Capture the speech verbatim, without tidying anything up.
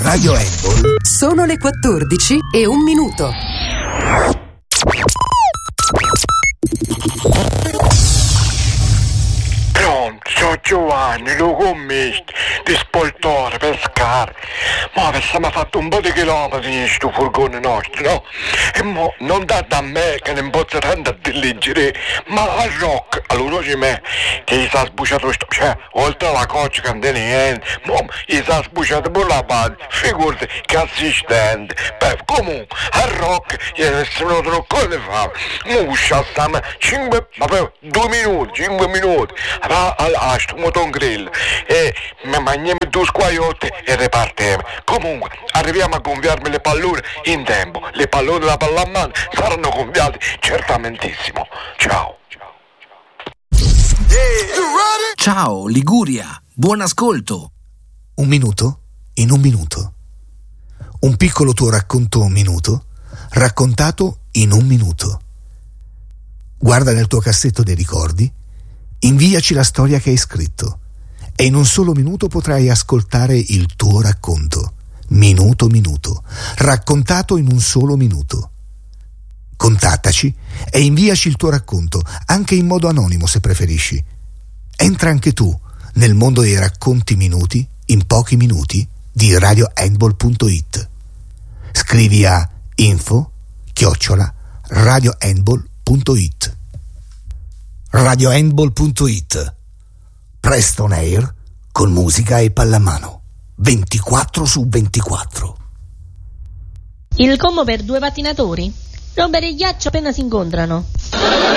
Radio Handball. Sono le quattordici e un minuto. Pronto, Giovanni, lo commetti di spoltore, pescare. Ma avessimo fatto un po' di chilometri in sto furgone nostro, no? E mo non da da me che ne posso tanto a diligere, ma a Rock, allora ci me, che gli sa sbuciato sto, cioè, oltre alla coccia che non tiene niente, mo gli sa sbuciato pure la base, figurati che assistente. Beh, comunque, a Rock gli è venuto un co' di fame, mo uscia stiamo cinque, ma poi due minuti, cinque minuti, a, a, a sto moton grill, e mi mangiamo due squagliotti e ripartiamo. Comunque, arriviamo a gonfiarmi le pallone in tempo, le pallone da pallamano saranno gonfiate certamentissimo. Ciao. Ciao Liguria, buon ascolto. Un minuto in un minuto. Un piccolo tuo racconto un minuto, raccontato in un minuto. Guarda nel tuo cassetto dei ricordi, inviaci la storia che hai scritto e in un solo minuto potrai ascoltare il tuo racconto. Minuto minuto, raccontato in un solo minuto. Contattaci e inviaci il tuo racconto, anche in modo anonimo se preferisci. Entra anche tu nel mondo dei racconti minuti in pochi minuti di radio handball punto it. Scrivi a info chiocciola radio handball punto it. radio handball punto it. Presto on air con musica e pallamano ventiquattro su ventiquattro. Il combo per due pattinatori? Rompere il ghiaccio appena si incontrano.